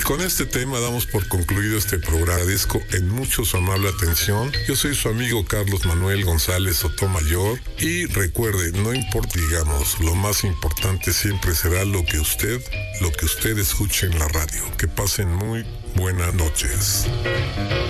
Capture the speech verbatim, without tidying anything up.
con este tema damos por concluido este programa. Agradezco en mucho su amable atención. Yo soy su amigo Carlos Manuel González Sotomayor y recuerde, no importa, digamos, lo más importante siempre será lo que usted, lo que usted escuche en la radio. Que pasen muy buenas noches.